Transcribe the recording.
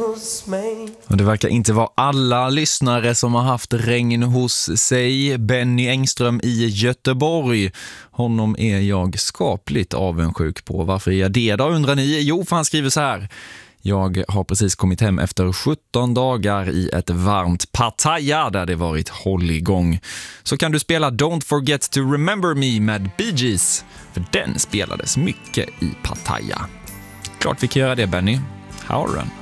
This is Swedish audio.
hos mig. Och det verkar inte vara alla lyssnare som har haft regn hos sig. Benny Engström i Göteborg. Honom är jag skapligt avundsjuk på. Varför är jag det då, undrar ni? Jo, för han skriver så här. Jag har precis kommit hem efter 17 dagar i ett varmt Pattaya där det varit hålligång. Så kan du spela Don't Forget to Remember Me med Bee Gees. För den spelades mycket i Pattaya. Klart vi kan göra det, Benny. Här har du den.